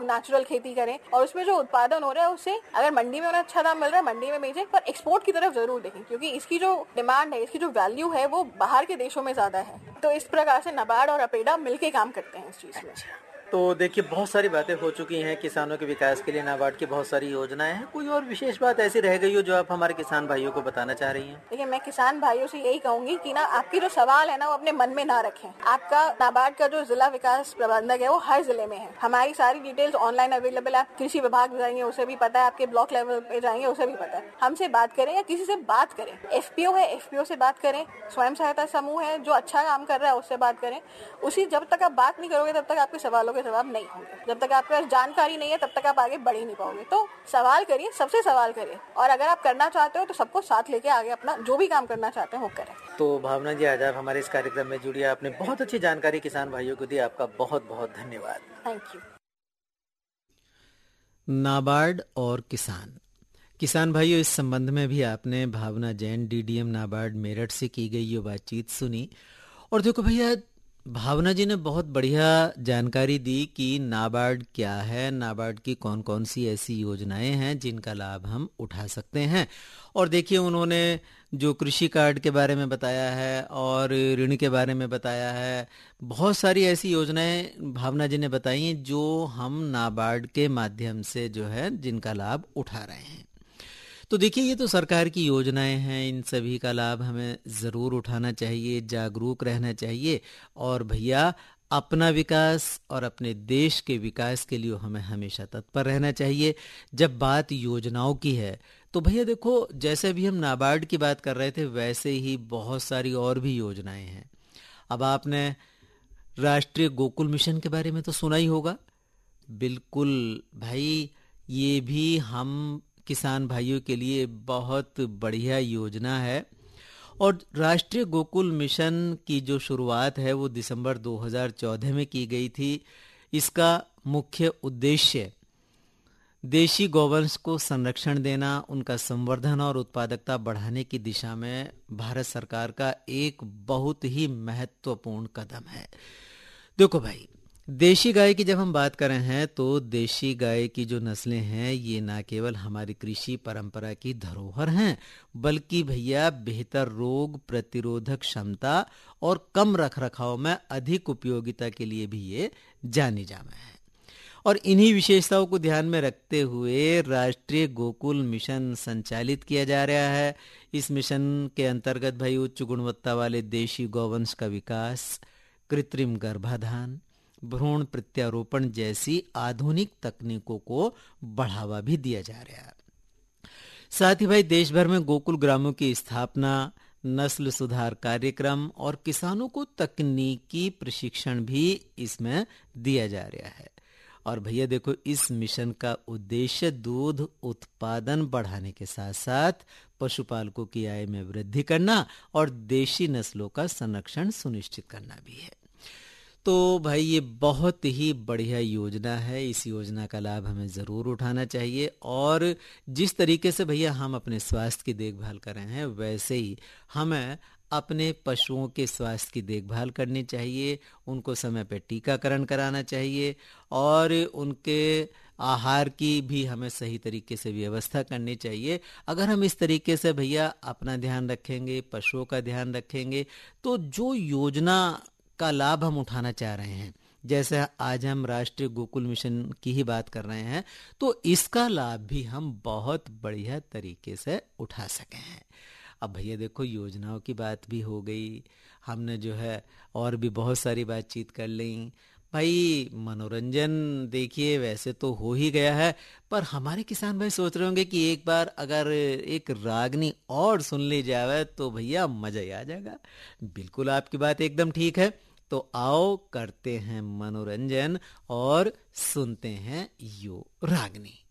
Natural खेती करें और उसमें जो उत्पादन हो रहा है उससे अगर मंडी में उन्हें अच्छा दाम मिल रहा है मंडी में बेचें, पर एक्सपोर्ट की तरफ जरूर देखें क्योंकि इसकी जो डिमांड है, इसकी जो वैल्यू है वो बाहर के देशों में ज्यादा है। तो इस प्रकार से नाबार्ड और अपेडा मिलकर काम करते हैं इस चीज में। तो देखिए बहुत सारी बातें हो चुकी हैं किसानों के विकास के लिए नाबार्ड की बहुत सारी योजनाएं हैं। कोई और विशेष बात ऐसी रह गई हो जो आप हमारे किसान भाइयों को बताना चाह रही हैं? देखिए, मैं किसान भाइयों से यही कहूंगी कि ना आपकी जो सवाल है ना वो अपने मन में ना रखें। आपका नाबार्ड का जो जिला विकास प्रबंधक है वो हर जिले में है। हमारी सारी डिटेल्स ऑनलाइन अवेलेबल है। आप कृषि विभाग जाएंगे उसे भी पता है, आपके ब्लॉक लेवल पे जाएंगे उसे भी पता है। हमसे बात करें या किसी से बात करें, एफपीओ है एफपीओ से बात करें, स्वयं सहायता समूह है जो अच्छा काम कर रहा है उससे बात करें। उसी जब तक आप बात नहीं करोगे तब तक आपके सवालों के जवाब नहीं होंगे। जब तक आपके पास जानकारी नहीं है तब तक आप आगे बढ़ ही नहीं पाओगे। तो सवाल करिए, सबसे सवाल करिए, और अगर आप करना चाहते हो तो सबको साथ लेके आगे अपना जो भी काम करना चाहते हैं वो करें। तो भावना जी, आज आप हमारे इस कार्यक्रम में जुड़ी, आपने बहुत अच्छी जानकारी किसान भाइयों को दी। आपका बहुत बहुत धन्यवाद। Thank you. नाबार्ड और किसान भाइयों, इस संबंध में भी आपने भावना जैन, डीडीएम नाबार्ड मेरठ से की गई ये बातचीत सुनी। और देखो भैया, भावना जी ने बहुत बढ़िया जानकारी दी कि नाबार्ड क्या है, नाबार्ड की कौन कौन सी ऐसी योजनाएं हैं जिनका लाभ हम उठा सकते हैं। और देखिए, उन्होंने जो कृषि कार्ड के बारे में बताया है और ऋण के बारे में बताया है, बहुत सारी ऐसी योजनाएं भावना जी ने बताई हैं जो हम नाबार्ड के माध्यम से जो है जिनका लाभ उठा रहे हैं। तो देखिए, ये तो सरकार की योजनाएं हैं, इन सभी का लाभ हमें ज़रूर उठाना चाहिए, जागरूक रहना चाहिए। और भैया, अपना विकास और अपने देश के विकास के लिए हमें हमेशा तत्पर रहना चाहिए। जब बात योजनाओं की है तो भैया देखो, जैसे भी हम नाबार्ड की बात कर रहे थे वैसे ही बहुत सारी और भी योजनाएं हैं। अब आपने राष्ट्रीय गोकुल मिशन के बारे में तो सुना ही होगा। बिल्कुल भाई, ये भी हम किसान भाइयों के लिए बहुत बढ़िया योजना है। और राष्ट्रीय गोकुल मिशन की जो शुरुआत है वो दिसंबर 2014 में की गई थी। इसका मुख्य उद्देश्य देशी गौवंश को संरक्षण देना, उनका संवर्धन और उत्पादकता बढ़ाने की दिशा में भारत सरकार का एक बहुत ही महत्वपूर्ण कदम है। देखो भाई, देशी गाय की जब हम बात कर रहे हैं तो देशी गाय की जो नस्लें हैं ये ना केवल हमारी कृषि परंपरा की धरोहर हैं, बल्कि भैया बेहतर रोग प्रतिरोधक क्षमता और कम रखरखाव में अधिक उपयोगिता के लिए भी ये जानी जामा है। और इन्हीं विशेषताओं को ध्यान में रखते हुए राष्ट्रीय गोकुल मिशन संचालित किया जा रहा है। इस मिशन के अंतर्गत भाई उच्च गुणवत्ता वाले देशी गौवंश का विकास, कृत्रिम गर्भाधान, भ्रूण प्रत्यारोपण जैसी आधुनिक तकनीकों को बढ़ावा भी दिया जा रहा है। साथ ही भाई देश भर में गोकुल ग्रामों की स्थापना, नस्ल सुधार कार्यक्रम और किसानों को तकनीकी प्रशिक्षण भी इसमें दिया जा रहा है। और भैया देखो, इस मिशन का उद्देश्य दूध उत्पादन बढ़ाने के साथ साथ पशुपालकों की आय में वृद्धि करना और देशी नस्लों का संरक्षण सुनिश्चित करना भी है। तो भाई ये बहुत ही बढ़िया योजना है, इस योजना का लाभ हमें ज़रूर उठाना चाहिए। और जिस तरीके से भैया हम अपने स्वास्थ्य की देखभाल कर रहे हैं वैसे ही हमें अपने पशुओं के स्वास्थ्य की देखभाल करनी चाहिए, उनको समय पर टीकाकरण कराना चाहिए और उनके आहार की भी हमें सही तरीके से व्यवस्था करनी चाहिए। अगर हम इस तरीके से भैया अपना ध्यान रखेंगे, पशुओं का ध्यान रखेंगे, तो जो योजना का लाभ हम उठाना चाह रहे हैं, जैसे आज हम राष्ट्रीय गोकुल मिशन की ही बात कर रहे हैं, तो इसका लाभ भी हम बहुत बढ़िया तरीके से उठा सके हैं। अब भैया देखो, योजनाओं की बात भी हो गई, हमने जो है और भी बहुत सारी बातचीत कर ली। भाई मनोरंजन देखिए वैसे तो हो ही गया है, पर हमारे किसान भाई सोच रहे होंगे कि एक बार अगर एक रागनी और सुन ली जाए तो भैया मजा ही आ जाएगा। बिल्कुल आपकी बात एकदम ठीक है। तो आओ करते हैं मनोरंजन और सुनते हैं यो रागनी।